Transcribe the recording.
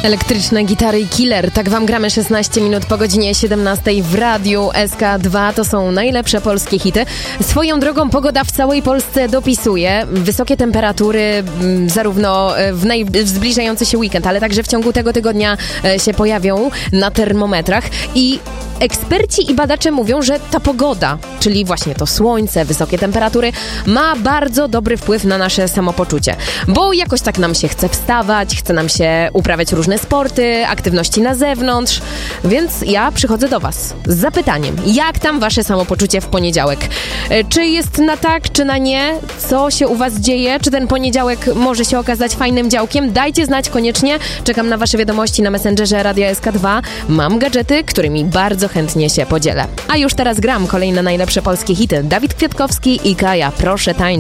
Elektryczne gitary i Killer. Tak wam gramy 16 minut po godzinie 17 w Radiu SK2. To są najlepsze polskie hity. Swoją drogą pogoda w całej Polsce dopisuje. Wysokie temperatury zarówno w zbliżający się weekend, ale także w ciągu tego tygodnia się pojawią na termometrach. I eksperci i badacze mówią, że ta pogoda, czyli właśnie to słońce, wysokie temperatury, ma bardzo dobry wpływ na nasze samopoczucie. Bo jakoś tak nam się chce wstawać, chce nam się uprawiać różne sporty, aktywności na zewnątrz. Więc ja przychodzę do was z zapytaniem, jak tam wasze samopoczucie w poniedziałek? Czy jest na tak, czy na nie? Co się u was dzieje? Czy ten poniedziałek może się okazać fajnym działkiem? Dajcie znać koniecznie. Czekam na wasze wiadomości na Messengerze Radia SK2. Mam gadżety, którymi bardzo chętnie się podzielę. A już teraz gram kolejne najlepsze polskie hity. Dawid Kwiatkowski i Kaja, proszę tańczyć.